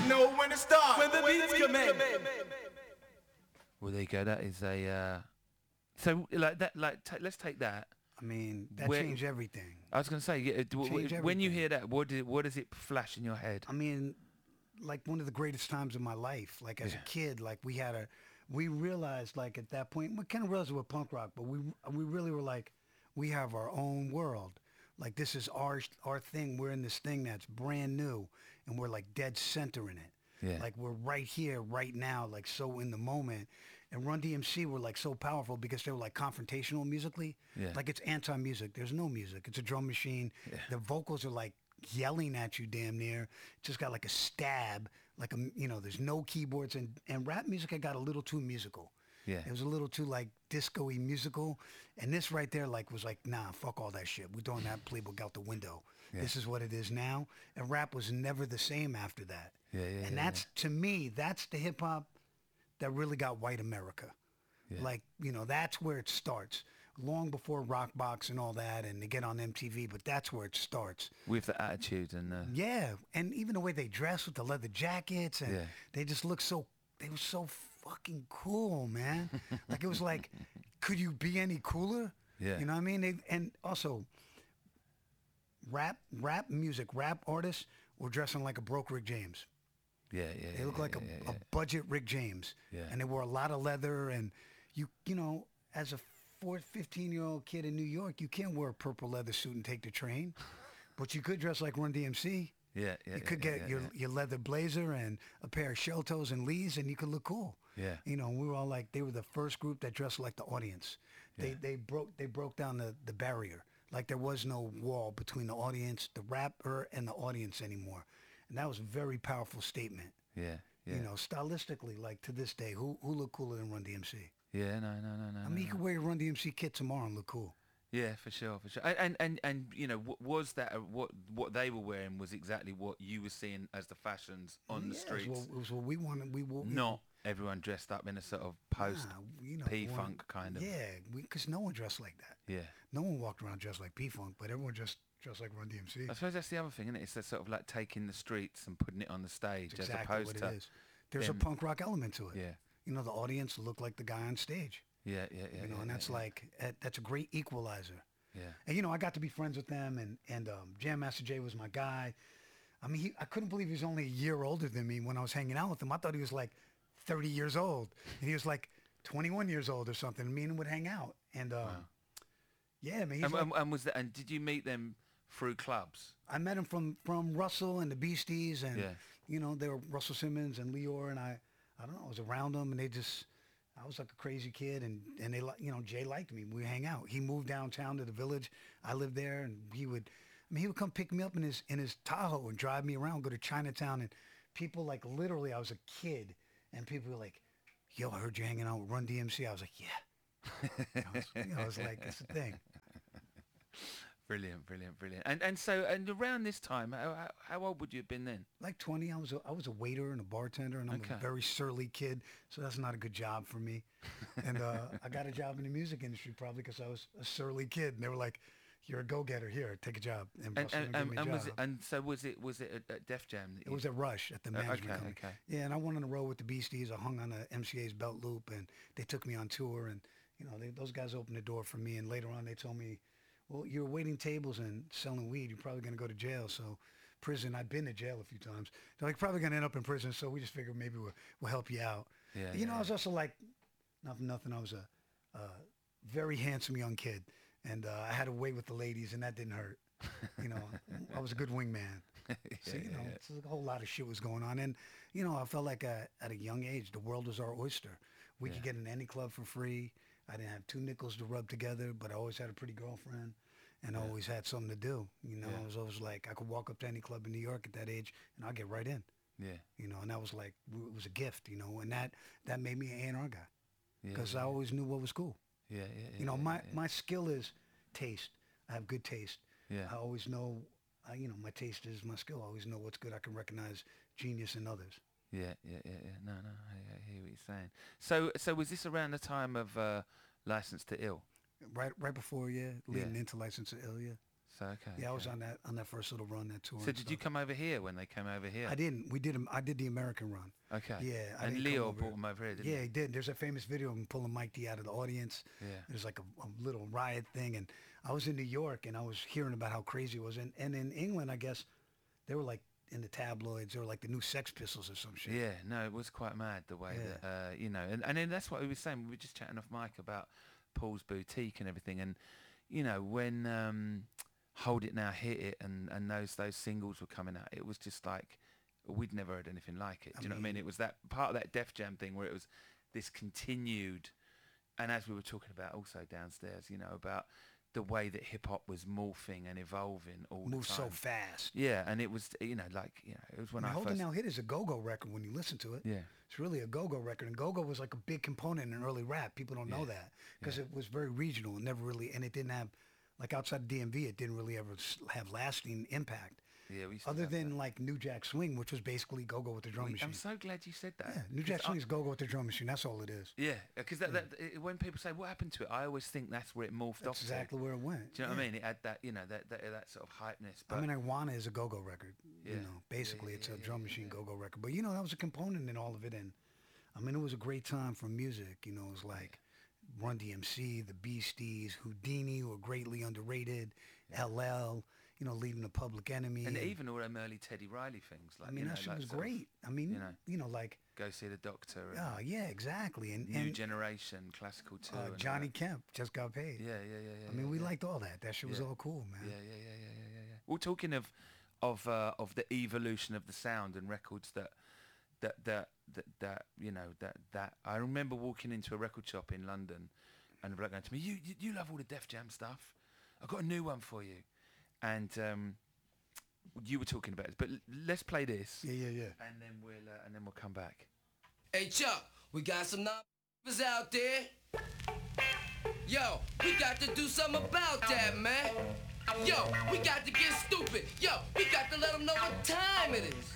know when to start. When the beats come in. Well, there you go. That is a. So like that, like let's take that. I mean, that Where- changed everything. I was going to say, Change when you everything. hear that, what does it flash in your head? I mean, like one of the greatest times of my life. Like as a kid, like we realized like at that point, we kind of realized it was punk rock, but we really were like, we have our own world. Like this is our thing. We're in this thing that's brand new, and we're like dead center in it. Yeah. Like we're right here, right now, like so in the moment. And Run DMC were like so powerful because they were like confrontational musically. Yeah. Like it's anti-music. There's no music. It's a drum machine. Yeah. The vocals are like yelling at you damn near. Just got like a stab, like there's no keyboards. And rap music had got a little too musical. Yeah. It was a little too like disco-y musical. And this right there like was like, nah, fuck all that shit. We're throwing that playbook out the window. Yeah. This is what it is now. And rap was never the same after that. Yeah. And that's, to me, that's the hip hop that really got white America. Yeah. Like, that's where it starts. Long before Rockbox and all that, and they get on MTV, but that's where it starts. With the attitude and Yeah, and even the way they dress with the leather jackets, and they just look they were so fucking cool, man. Like, it was like, could you be any cooler? Yeah. You know what I mean? And also, rap music, rap artists were dressing like a broke Rick James. They look like a budget Rick James. Yeah. And they wore a lot of leather. And you as a 15-year-old kid in New York, you can't wear a purple leather suit and take the train. But you could dress like Run DMC. You could get your leather blazer and a pair of shell toes and Lees, and you could look cool. Yeah. We were all like, they were the first group that dressed like the audience. Yeah. They broke down the barrier. Like there was no wall between the audience, the rapper, and the audience anymore. And that was a very powerful statement. Yeah. Stylistically, like to this day, who look cooler than Run DMC? Yeah, no. I mean, you could wear your Run DMC kit tomorrow and look cool. Yeah, for sure. And was that what they were wearing was exactly what you were seeing as the fashions on the streets? It was what we wanted. Not everyone dressed up in a sort of post P-Funk kind of. Yeah, because no one dressed like that. Yeah. No one walked around dressed like P-Funk, but everyone dressed like Run DMC. I suppose that's the other thing, isn't it? It's that sort of like taking the streets and putting it on the stage That's as exactly opposed what to. it is. There's a punk rock element to it. Yeah. The audience looked like the guy on stage. Yeah. And that's like that's a great equalizer. Yeah. And I got to be friends with them, and Jam Master Jay was my guy. I mean, I couldn't believe he was only a year older than me when I was hanging out with him. I thought he was like 30 years old, and he was like 21 years old or something. Me and him would hang out, and yeah, man. And did you meet them through clubs? I met him from Russell and the Beasties, and they were Russell Simmons and Leor, and I don't know, I was around them, and I was like a crazy kid, and they Jay liked me. We hang out. He moved downtown to the Village. I lived there, and he would come pick me up in his Tahoe and drive me around, go to Chinatown, and people like literally, I was a kid, and people were like, "Yo, I heard you hanging out with Run DMC." I was like, "Yeah." I was like, "It's a thing." Brilliant. And around this time, how old would you have been then? Like 20. I was a waiter and a bartender, and I'm a very surly kid, so that's not a good job for me. And I got a job in the music industry probably because I was a surly kid, and they were like, "You're a go-getter. Here, take a job." And was it at Def Jam? It was at Rush at the management company. Okay. Yeah, and I went on the road with the Beasties. I hung on the MCA's belt loop, and they took me on tour, and those guys opened the door for me. And later on, they told me, "Well, you're waiting tables and selling weed. You're probably going to go to jail." So prison, I've been to jail a few times. They're like, "Probably going to end up in prison." So we just figured maybe we'll help you out. Yeah. I was also like, nothing. I was a very handsome young kid. And I had to wait with the ladies, and that didn't hurt. I was a good wingman. So, it's a whole lot of shit was going on. And, I felt like at a young age, the world was our oyster. We could get in any club for free. I didn't have 2 nickels to rub together, but I always had a pretty girlfriend, and I always had something to do. I was always like, I could walk up to any club in New York at that age, and I'll get right in. Yeah. And that was like, it was a gift, and that made me an A&R guy because I always knew what was cool. Yeah. My skill is taste. I have good taste. Yeah. I always know, my taste is my skill. I always know what's good. I can recognize genius in others. Yeah. No, I hear what you're saying. So was this around the time of License to Ill? Right before, leading into License to Ill, yeah. So okay. Yeah, I was okay. on that first little run, that tour. So and did you stuff. come over here when they came over here? I didn't. I did the American run. Okay. Yeah. I And didn't come Leo over brought here. him over here, didn't Yeah, he? he did. There's a famous video of him pulling Mike D out of the audience. Yeah. There's like a little riot thing, and I was in New York, and I was hearing about how crazy it was. And in England, I guess, they were like in the tabloids. They were like the new Sex Pistols or some shit. Yeah, no, it was quite mad the way Yeah. that, you know, and then that's what we were saying. We were just chatting off mic about Paul's Boutique and everything. And, you know, when Hold It Now, Hit It and those singles were coming out, it was just like, we'd never heard anything like it. Do you know what I mean? It was that part of that Def Jam thing where it was this continued, and as we were talking about also downstairs, you know, about the way that hip hop was morphing and evolving all Moved the so time. fast. Yeah, and it was, you know, like, you know, it was when I Hold It first... Now Hit is a go-go record when you listen to it. Yeah. It's really a go-go record, and go-go was like a big component in early rap. People don't know that because it was very regional and never really, and it didn't have, like outside the DMV, it didn't really ever have lasting impact. Yeah, we used to Other have than that. like New Jack Swing, which was basically go-go with the drum machine. I'm so glad you said that. Yeah, New Jack Swing is go-go with the drum machine. That's all it is. Yeah, because when people say what happened to it, I always think that's where it morphed That's off exactly to. where it went. Do you know what I mean? It had that, you know, that sort of hypeness. But I mean, Iguana is a go-go record. Yeah. You know, basically Yeah, it's yeah, a yeah, drum yeah, machine yeah. go-go record. But you know, that was a component in all of it, and I mean, it was a great time for music. You know, it was like Run DMC, the Beasties, Houdini were greatly underrated, LL, you know, leading the Public Enemy. and even all them early Teddy Riley things, like I mean, you know, that shit like was sort of great. I mean, you know, like, Go See the Doctor. And oh yeah, exactly. And New Generation, Classical 2. and all Johnny that. Kemp just got paid. Yeah, yeah, yeah, yeah. I mean, yeah, we yeah. liked all that. That shit was Yeah. all cool, man. Yeah, yeah, yeah, yeah, yeah, yeah. Well, talking of the evolution of the sound and records that you know that I remember walking into a record shop in London, and the bloke going to me, you love all the Def Jam stuff. I've got a new one for you, and you were talking about it, but let's play this, Yeah, yeah, yeah. and then we'll come back. Hey Chuck, we got some non-believers out there. Yo, we got to do something about that, man. Yo, we got to get stupid. Yo, we got to let them know what time it is.